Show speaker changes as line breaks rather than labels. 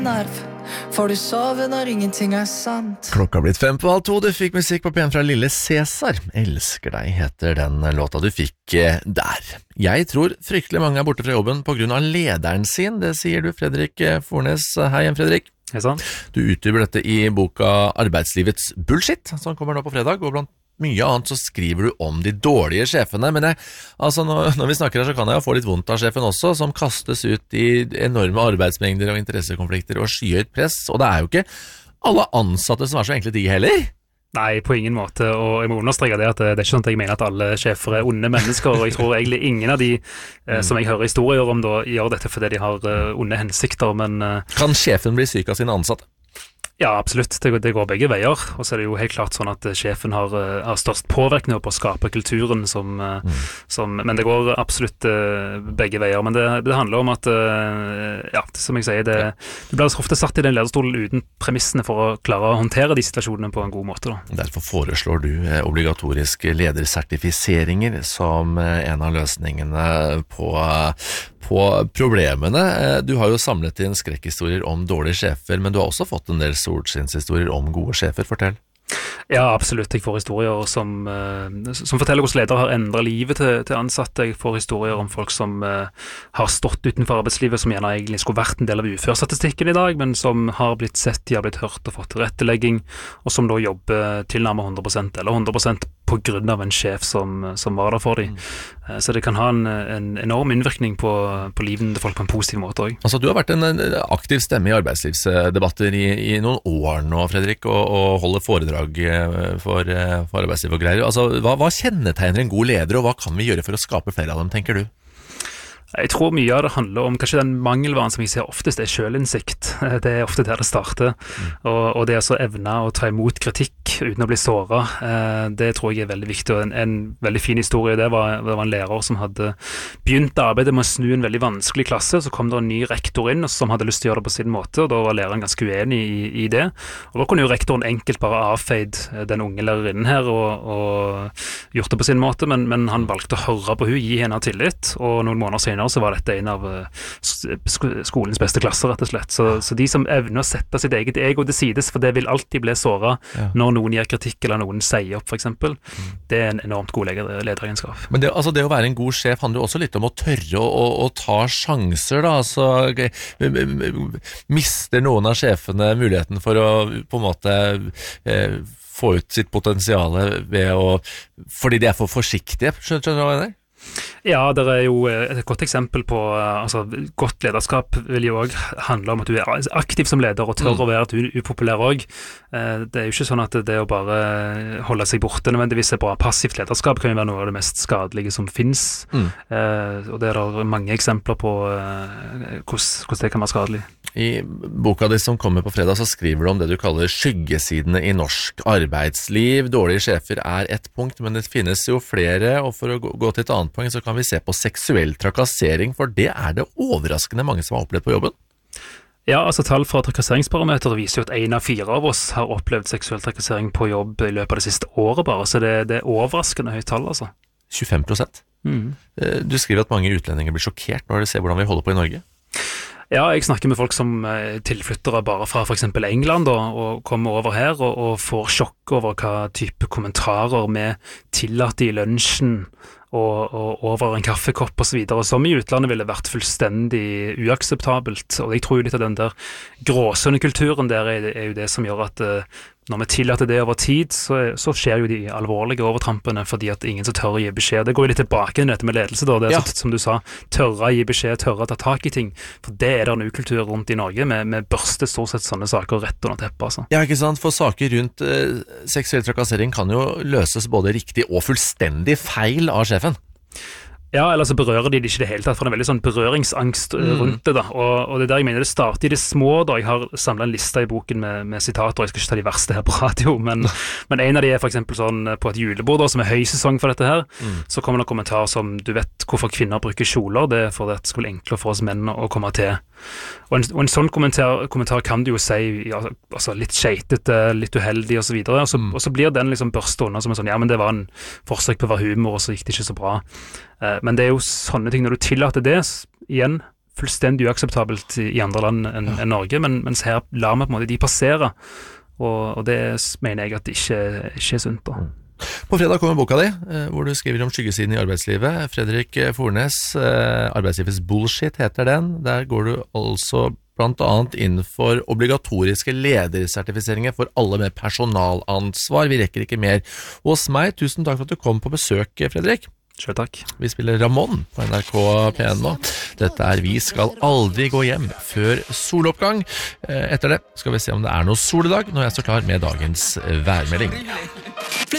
nerv, får du sove når ingenting sant.
Klokka har blitt 1:55, du fikk musikk på P1 fra Lille Cæsar. Elsker deg heter den låta du fikk der. Jeg tror fryktelig mange borte fra jobben på grunn av lederen sin, det sier du Fredrik Fornes. Hei igjen Fredrik.
Hei sann.
Du utdyper dette i boka Arbeidslivets bullshit, som kommer nå på fredag, og blant mye annet så skriver du om de dårlige sjefene, men når vi snakker her så kan jeg jo få litt vondt av sjefen også, som kastes ut i enorme arbeidsmengder og interessekonflikter og skyhøyt press, og det er jo ikke alle ansatte som så enkle de heller.
Nei, på ingen måte, og jeg må understreke det at det er ikke sånn at jeg mener at alle sjefer onde mennesker, og jeg tror egentlig ingen av de som jeg hører historier om da, gjør dette fordi de har onde hensikter, men...
Kan sjefen bli syk av sine ansatte?
Ja, absolutt. Det går begge veier, og så er det jo helt klart sånn at sjefen har størst påvirkning på å skape kulturen men det går absolutt begge veier, men det handler om at som jeg sier, du blir ofte satt i den lederstolen uten premissene for å klare å håndtere de situasjonene på en god måte da.
Derfor foreslår du obligatoriske ledersertifiseringer som en av løsningene på problemene. Du har jo samlet inn skrekkhistorier om dårlige sjefer, men du har også fått en del solskinnshistorier om gode sjefer. Fortell.
Ja, absolutt. Jeg får historier som forteller hvordan ledere har endret livet til ansatte. Jeg får historier om folk som har stått utenfor arbeidslivet, som gjerne egentlig skulle vært en del av uførstatistikken i dag, men som har blitt sett, de har blitt hørt og fått tilrettelegging, og som da jobber tilnærmet 100% eller 100% på grunn av en sjef som var der for dem. Så det kan ha en enorm innvirkning på livet til folk på en positiv måte også.
Altså, du har vært en aktiv stemme i arbeidslivsdebatter i noen år nå, Fredrik, og holder foredrag for arbeidsliv og greier. Altså, hva kjennetegner en god leder, og hva kan vi gjøre for å skape flere av dem, tenker du?
Jeg tror mye av det handler om kanskje den mangelvaren som vi ser oftest er selvinnsikt. Det er ofte der det starter. Og det å evne å ta imot kritikk uten å bli såret, det tror jeg er veldig viktig. Og en veldig fin historie det var en lærer som hadde begynt arbeidet med å snu en veldig vanskelig klasse, så kom det en ny rektor inn som hadde lyst til å gjøre det på sin måte, og da var læreren ganske uenig i det. Og da kunne jo rektoren enkelt bare avfeid den unge lærerinnen her og gjort det på sin måte, men han valgte å høre på hun, gi henne tillit, og noen måneder senere så var dette en av skolens beste klasser, rett og slett. Så de som evner å sette sitt eget ego til sides, for det vil alltid bli såret når noen gir kritikk eller noen sier opp, for eksempel, det er en enormt god lederegenskap. Men
det å være en god sjef handler jo også litt om å tørre å ta sjanser, da. Altså, mister noen av sjefene muligheten for å på en måte få ut sitt potensiale fordi de er for forsiktige, skjønner du hva jeg mener?
Ja, det er jo et godt eksempel på godt lederskap vil jo også handle om at du er aktiv som leder og tør å være at du er upopulær også. Det er jo ikke sånn at det å bare holde seg borte nødvendigvis er bra. Passivt lederskap kan jo være noe av det mest skadelige som finnes, og det er mange eksempler på hvordan det kan være skadelig.
I boka di som kommer på fredag så skriver du om det du kaller skyggesidene i norsk arbeidsliv. Dårlige sjefer er ett punkt, men det finnes jo flere, og for å gå til et annet poeng så kan vi se på seksuell trakassering, for det er det overraskende mange som har opplevd på jobben.
Ja, altså tall fra trakasseringsbarometeret viser jo at 1 av 4 av oss har opplevd seksuell trakassering på jobb i løpet av det siste året bare, så det er overraskende høyt tall, altså.
25%. Du skriver at mange utlendinger blir sjokkert når de ser hvordan vi holder på i Norge.
Ja, jeg snakker med folk som tilflyttere bare fra for eksempel England og kommer over her og får sjokk over hva type kommentarer vi tillater i lunsjen og over en kaffekopp og så videre, som i utlandet ville vært fullstendig uakseptabelt. Og jeg tror jo litt av den der gråsonekulturen der er jo det som gjør at når vi tillater det over tid, så skjer jo de alvorlige overtrampene fordi at ingen så tør å gi beskjed. Det går jo litt tilbake i dette med ledelse da, det er som du sa, tørre å gi beskjed, tørre å ta tak i ting, for det er det en ukultur rundt i Norge, med børste stort sett sånne saker rett under teppet, altså. Ja,
ikke sant, for saker rundt seksuell trakassering kan jo løses både riktig og fullstendig feil av sjefen.
Ja, eller så berører de det ikke det hele tatt, for det er veldig sånn berøringsangst rundt det da, og det der jeg mener det starter i det små da. Jeg har samlet en liste i boken med sitater, jeg skal ikke ta de verste her på radio, men en av de er for eksempel sånn på et julebord da, som er høysesong for dette her, så kommer det en kommentar som, du vet hvorfor kvinner bruker kjoler, det er for at det skal bli enklere for oss menn å komme til. Og en sånn kommentar kan du jo si altså litt skjeitete, litt uheldig og så videre, og så blir den liksom børst under som en sånn, ja, men det var en forsøk på å være humor, og så gikk det ikke så bra. Men det er jo sånne ting, når du tillater det, igjen, fullstendig uakseptabelt i andre land enn Norge, mens her lar vi på en måte de passere, og det mener jeg at det ikke er sunt da.
På fredag kommer boka di, hvor du skriver om skyggesiden i arbeidslivet. Fredrik Fornes, Arbeidslivets bullshit heter den. Der går du altså blant annet inn for obligatoriske ledersertifiseringer for alle med personalansvar. Vi rekker ikke mer hos meg. Tusen takk for at du kom på besøk, Fredrik.
Selv takk.
Vi spiller Ramón på NRK P1 nå. Dette Vi skal aldri gå hjem før soloppgang. Etter det skal vi se om det noe sol i dag, når jeg står klar med dagens værmelding.